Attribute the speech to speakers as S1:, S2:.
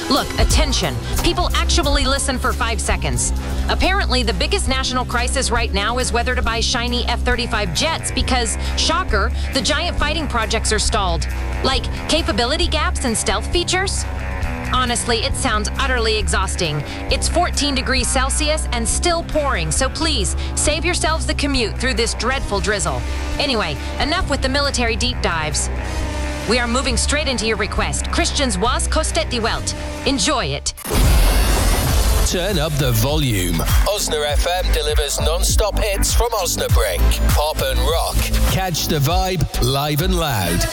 S1: Look, attention. People actually listen for 5 seconds. Apparently, the biggest national crisis right now is whether to buy shiny F-35 jets because, shocker, the giant fighting projects are stalled. Like capability gaps and stealth features? Honestly, it sounds utterly exhausting. It's 14 degrees Celsius and still pouring, so please, save yourselves the commute through this dreadful drizzle. Anyway, enough with the military deep dives. We are moving straight into your request. Christians was kostet die Welt. Enjoy it.
S2: Turn up the volume. Osna FM delivers non-stop hits from Osnabrück. Pop and rock. Catch the vibe live and loud.